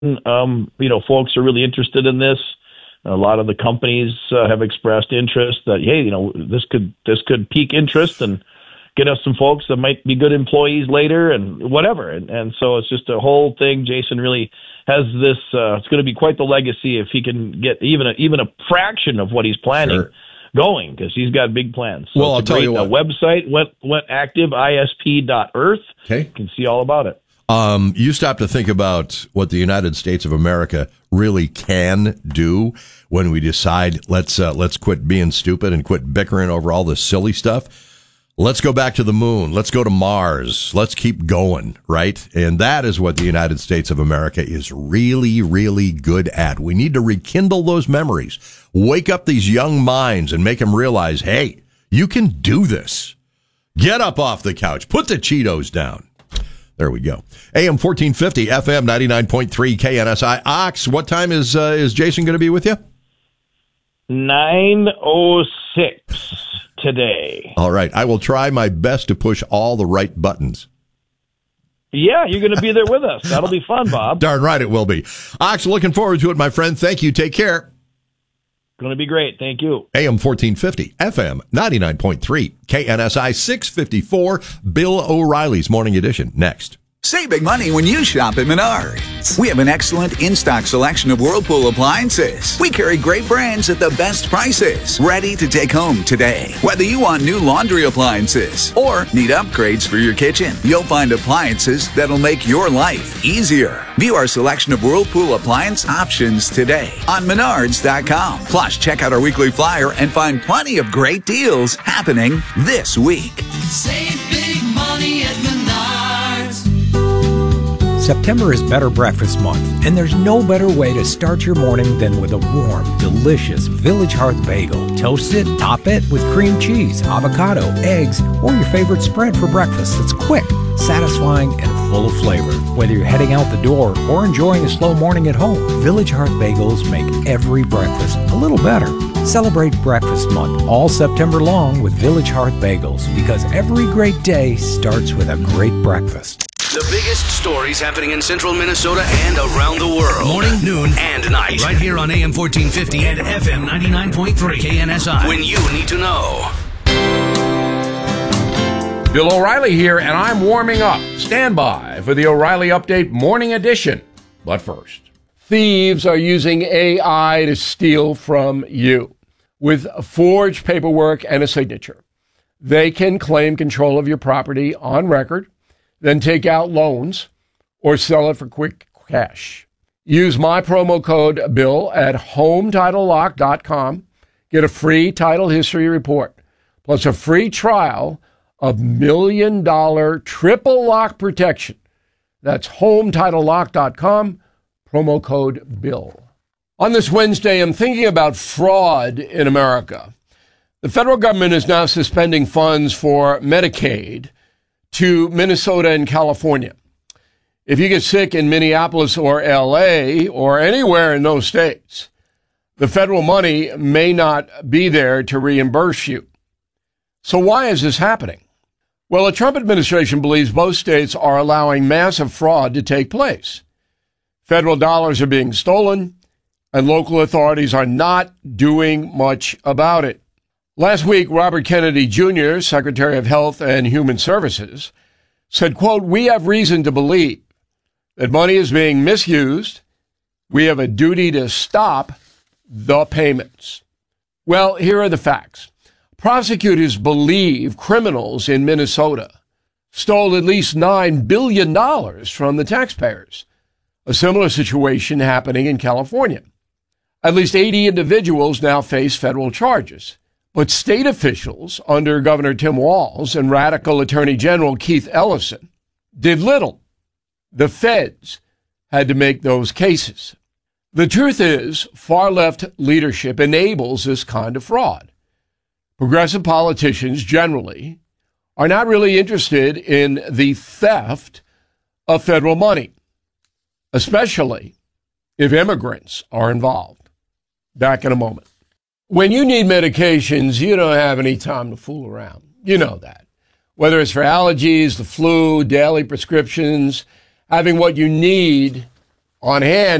folks are really interested in this. A lot of the companies have expressed interest that, hey, this could pique interest and get us some folks that might be good employees later and whatever. And so it's just a whole thing. Jason really has this. It's going to be quite the legacy if he can get even a fraction of what he's planning going, because he's got big plans. So well, I'll tell you what. Website went active, isp.earth. Okay. You can see all about it. You stop to think about what the United States of America really can do when we decide let's quit being stupid and quit bickering over all this silly stuff. Let's go back to the moon. Let's go to Mars. Let's keep going, right? And that is what the United States of America is really, really good at. We need to rekindle those memories, wake up these young minds and make them realize, hey, you can do this. Get up off the couch. Put the Cheetos down. There we go. AM 1450, FM 99.3 KNSI. Ox, what time is Jason going to be with you? 9:06 today. All right. I will try my best to push all the right buttons. Yeah, you're going to be there with us. That'll be fun, Bob. Darn right it will be. Ox, looking forward to it, my friend. Thank you. Take care. Going to be great. Thank you. AM 1450, FM 99.3, KNSI 654, Bill O'Reilly's Morning Edition. Next. Save big money when you shop at Menards. We have an excellent in-stock selection of Whirlpool appliances. We carry great brands at the best prices, ready to take home today. Whether you want new laundry appliances or need upgrades for your kitchen, you'll find appliances that'll make your life easier. View our selection of Whirlpool appliance options today on Menards.com. Plus, check out our weekly flyer and find plenty of great deals happening this week. Save big money at Menards. September is Better Breakfast Month, and there's no better way to start your morning than with a warm, delicious Village Hearth bagel. Toast it, top it with cream cheese, avocado, eggs, or your favorite spread for breakfast that's quick, satisfying, and full of flavor. Whether you're heading out the door or enjoying a slow morning at home, Village Hearth bagels make every breakfast a little better. Celebrate Breakfast Month all September long with Village Hearth bagels, because every great day starts with a great breakfast. The biggest stories happening in central Minnesota and around the world. Morning, noon, and night. Right here on AM 1450 and FM 99.3 KNSI. When you need to know. Bill O'Reilly here, and I'm warming up. Stand by for the O'Reilly Update Morning Edition. But first, thieves are using AI to steal from you. With forged paperwork and a signature, they can claim control of your property on record, then take out loans or sell it for quick cash. Use my promo code BILL at HomeTitleLock.com. Get a free title history report, plus a free trial of $1 million triple lock protection. That's HomeTitleLock.com, promo code BILL. On this Wednesday, I'm thinking about fraud in America. The federal government is now suspending funds for Medicaid to Minnesota and California. If you get sick in Minneapolis or LA or anywhere in those states, the federal money may not be there to reimburse you. So why is this happening? Well, the Trump administration believes both states are allowing massive fraud to take place. Federal dollars are being stolen, and local authorities are not doing much about it. Last week, Robert Kennedy Jr., Secretary of Health and Human Services, said, quote, "We have reason to believe that money is being misused. We have a duty to stop the payments." Well, here are the facts. Prosecutors believe criminals in Minnesota stole at least $9 billion from the taxpayers. A similar situation happening in California. At least 80 individuals now face federal charges. But state officials under Governor Tim Walz and radical Attorney General Keith Ellison did little. The feds had to make those cases. The truth is, far-left leadership enables this kind of fraud. Progressive politicians generally are not really interested in the theft of federal money, especially if immigrants are involved. Back in a moment. When you need medications, you don't have any time to fool around. You know that. Whether it's for allergies, the flu, daily prescriptions, having what you need on hand